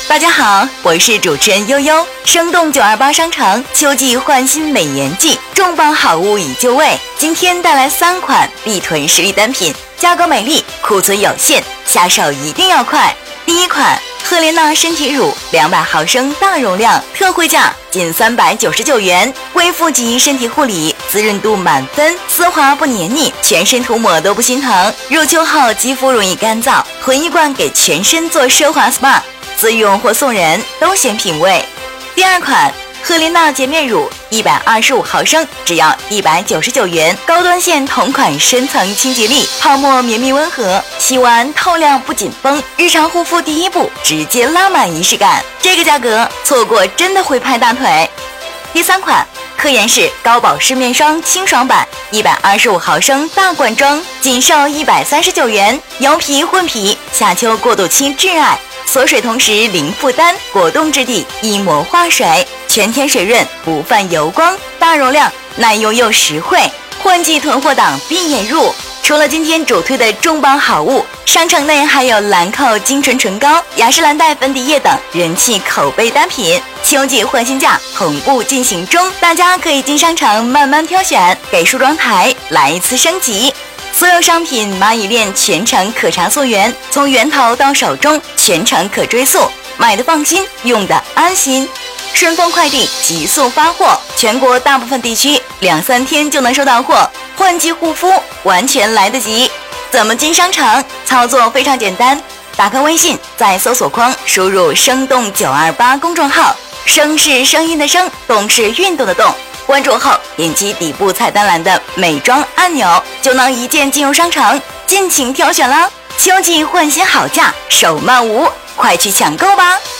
大家好，我是主持人悠悠。生动928商场秋季换新美颜季，重磅好物已就位。今天带来3款必囤实力单品，价格美丽，库存有限，下手一定要快。第一款赫莲娜身体乳200毫升大容量，特惠价仅399元，恢复级身体护理，滋润度满分，丝滑不黏腻，全身涂抹都不心疼。入秋后肌肤容易干燥，囤一罐给全身做奢华 SPA， 自用或送人都显品味。第二款赫莲娜洁面乳125毫升，只要199元，高端线同款深层清洁力，泡沫绵密温和，洗完透亮不紧绷，日常护肤第一步直接拉满仪式感。这个价格错过真的会拍大腿。第三款科颜氏高保湿面霜清爽版125毫升大罐装，仅售139元，油皮混皮，夏秋过渡期挚爱，锁水同时零负担，果冻质地，一膜化水，全天水润，不泛油光，大容量，耐用又实惠，换季囤货档必眼入。除了今天主推的重磅好物，商城内还有兰蔻精纯唇膏、雅诗兰黛粉底液等人气口碑单品，秋季换新价同步进行中，大家可以进商场慢慢挑选，给梳妆台来一次升级。所有商品蚂蚁链全程可查溯源，从源头到手中全程可追溯，买的放心，用的安心。顺丰快递急速发货，全国大部分地区2-3天就能收到货，换季护肤完全来得及。怎么进商场？操作非常简单，打开微信，在搜索框输入生动928公众号，声是声音的声，动是运动的动，关注后点击底部菜单栏的美妆按钮，就能一键进入商场，尽情挑选啦！秋季换新好价，手慢无，快去抢购吧！